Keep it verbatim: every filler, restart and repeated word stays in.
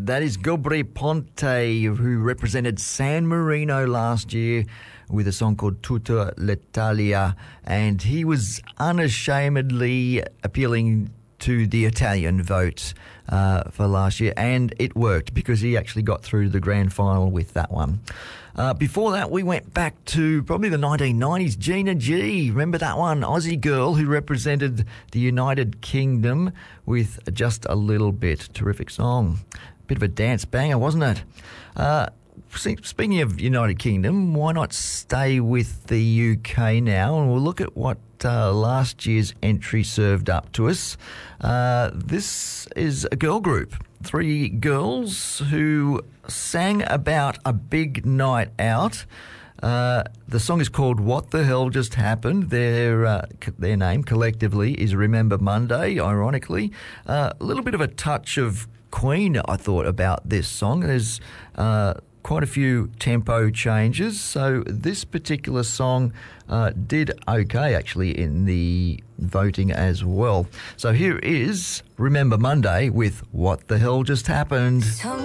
That is Gabri Ponte, who represented San Marino last year with a song called Tutta l'Italia, and he was unashamedly appealing to the Italian vote uh, for last year, and it worked because he actually got through to the grand final with that one. Uh, before that, we went back to probably the nineteen nineties. Gina G, remember that one? Aussie girl who represented the United Kingdom with Just a Little Bit. Terrific song. Bit of a dance banger, wasn't it? Uh, speaking of United Kingdom, why not stay with the U K now? And we'll look at what uh, last year's entry served up to us. Uh, this is a girl group. Three girls who sang about a big night out. Uh, the song is called What the Hell Just Happened. Their uh, their name collectively is Remember Monday, ironically. Uh, a little bit of a touch of Queen, I thought, about this song. There's uh, quite a few tempo changes. So this particular song uh, did okay, actually, in the voting as well. So here is Remember Monday with What the Hell Just Happened.